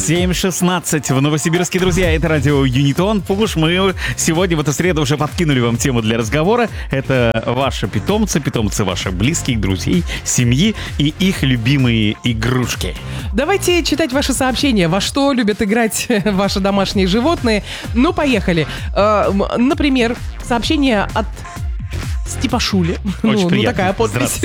7:16 в Новосибирске, друзья. Это радио Юнитон. Пуш, мы сегодня в эту среду уже подкинули вам тему для разговора. Это ваши питомцы ваших близких, друзей, семьи и их любимые игрушки. Давайте читать ваши сообщения. Во что любят играть ваши домашние животные? Ну, поехали. Например, сообщение от Степашули. Очень приятно. Такая подпись.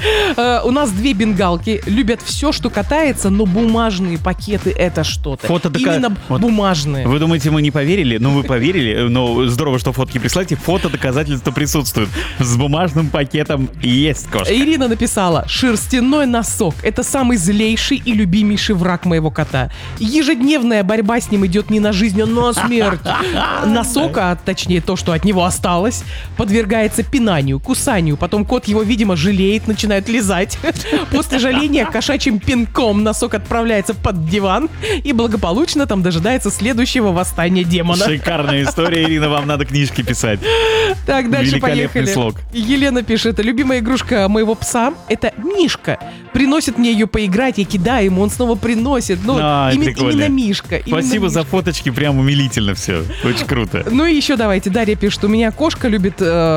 У нас 2 бенгалки. Любят все, что катается, но бумажные пакеты — это что-то. Именно бумажные. Вы думаете, мы не поверили? Ну, вы поверили. Но здорово, что фотки прислали. Фото доказательства присутствуют. С бумажным пакетом есть кошка. Ирина написала: шерстяной носок — это самый злейший и любимейший враг моего кота. Ежедневная борьба с ним идет не на жизнь, а на смерть. Носок, а точнее то, что от него осталось, подвергается пинанию, кусанию. Потом кот его, видимо, жалеет, начинает лизать. После жаления кошачьим пинком носок отправляется под диван и благополучно там дожидается следующего восстания демона. Шикарная история, Ирина, вам надо книжки писать. Так, дальше Великолепный поехали. слог. Елена пишет: любимая игрушка моего пса — это Мишка. Приносит мне ее поиграть, я кидаю ему, он снова приносит. Именно Мишка. Спасибо за фоточки, прям умилительно все. Очень круто. Ну и еще давайте, Дарья пишет: у меня кошка любит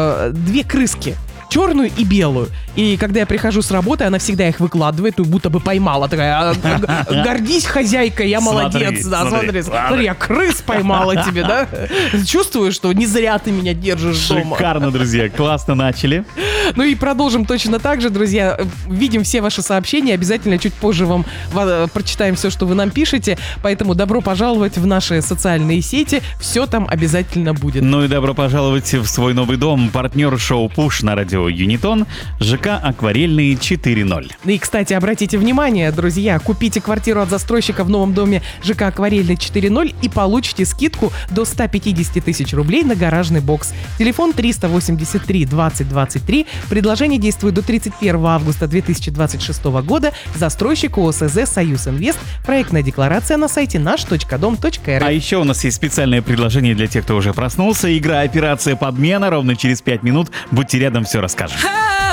2 крыски. Черную и белую. И когда я прихожу с работы, она всегда их выкладывает, и будто бы поймала. Такая: гордись, хозяйка, я молодец. Смотри, я крыс поймала тебе, да? Чувствую, что не зря ты меня держишь дома. Шикарно, друзья, классно начали. Ну и продолжим точно так же, друзья. Видим все ваши сообщения. Обязательно чуть позже вам прочитаем все, что вы нам пишете. Поэтому добро пожаловать в наши социальные сети. Все там обязательно будет. Ну и добро пожаловать в свой новый дом. Партнер шоу «Пуш» на радио Юнитон. ЖК «Акварельный» 4.0. И, кстати, обратите внимание, друзья, купите квартиру от застройщика в новом доме ЖК «Акварельный» 4.0 и получите скидку до 150 тысяч рублей на гаражный бокс. Телефон 383 20 23. Предложение действует до 31 августа 2026 года. Застройщик ОСЗ «Союз Инвест». Проектная декларация на сайте наш.дом.рф. А еще у нас есть специальное предложение для тех, кто уже проснулся. Игра «Операция подмена». Ровно через 5 минут. Будьте рядом, все расскажем.